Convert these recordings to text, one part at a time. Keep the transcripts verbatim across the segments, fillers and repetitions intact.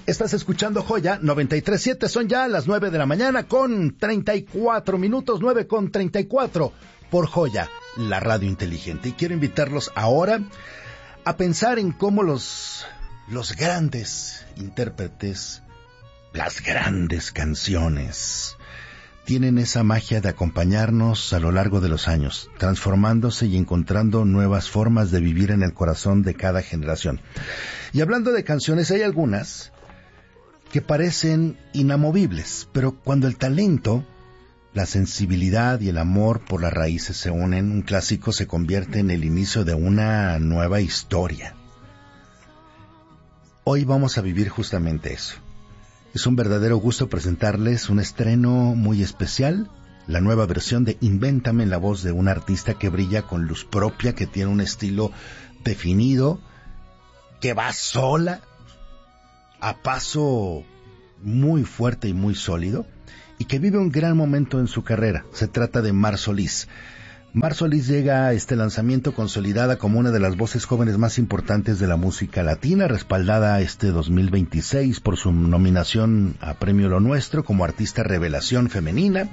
Estás escuchando Joya noventa y tres punto siete, son ya las nueve de la mañana con treinta y cuatro minutos, nueve con treinta y cuatro por Joya, la radio inteligente. Y quiero invitarlos ahora a pensar en cómo los, los grandes intérpretes, las grandes canciones, tienen esa magia de acompañarnos a lo largo de los años, transformándose y encontrando nuevas formas de vivir en el corazón de cada generación. Y hablando de canciones, hay algunas que parecen inamovibles, pero cuando el talento, la sensibilidad y el amor por las raíces se unen, un clásico se convierte en el inicio de una nueva historia. Hoy vamos a vivir justamente eso. Es un verdadero gusto presentarles un estreno muy especial, la nueva versión de Invéntame en la voz de una artista que brilla con luz propia, que tiene un estilo definido, que va sola, a paso muy fuerte y muy sólido, y que vive un gran momento en su carrera. Se trata de Mar Solís. Mar Solís llega a este lanzamiento consolidada como una de las voces jóvenes más importantes de la música latina, respaldada este dos mil veintiséis por su nominación a Premio Lo Nuestro como Artista Revelación Femenina,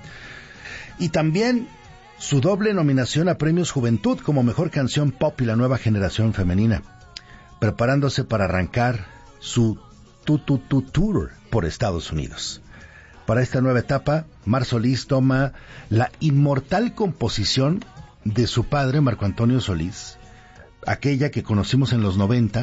y también su doble nominación a Premios Juventud como Mejor Canción Pop y la Nueva Generación Femenina, preparándose para arrancar su Tu-Tu-Tu Tour por Estados Unidos. Para esta nueva etapa, Mar Solís toma la inmortal composición de su padre, Marco Antonio Solís, aquella que conocimos en los noventa,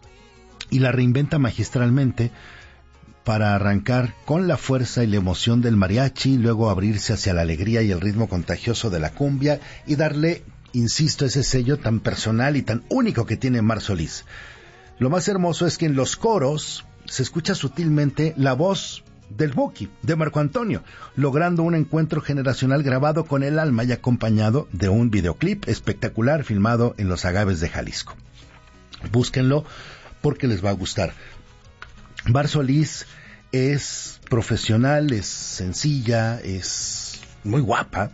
y la reinventa magistralmente para arrancar con la fuerza y la emoción del mariachi, luego abrirse hacia la alegría y el ritmo contagioso de la cumbia y darle, insisto, ese sello tan personal y tan único que tiene Mar Solís. Lo más hermoso es que en los coros se escucha sutilmente la voz del Buki, de Marco Antonio, logrando un encuentro generacional grabado con el alma y acompañado de un videoclip espectacular filmado en los agaves de Jalisco. Búsquenlo porque les va a gustar. Mar Solís es profesional, es sencilla, es muy guapa,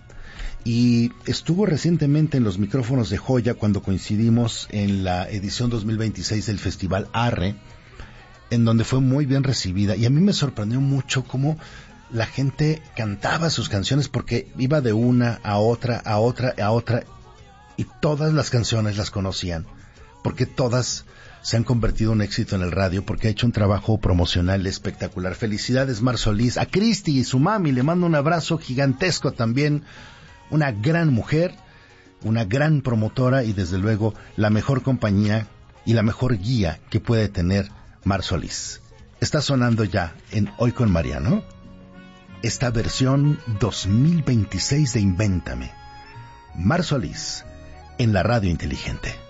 y estuvo recientemente en los micrófonos de Joya cuando coincidimos en la edición dos mil veintiséis del Festival Arre, en donde fue muy bien recibida, y a mí me sorprendió mucho cómo la gente cantaba sus canciones, porque iba de una a otra, a otra, a otra, y todas las canciones las conocían, porque todas se han convertido en un éxito en el radio, porque ha hecho un trabajo promocional espectacular. Felicidades, Mar Solís. A Cristi y su mami le mando un abrazo gigantesco también, una gran mujer, una gran promotora, y desde luego la mejor compañía y la mejor guía que puede tener Mar Solís. Está sonando ya en Hoy con Mariano esta versión dos mil veintiséis de Invéntame. Mar Solís en la radio inteligente.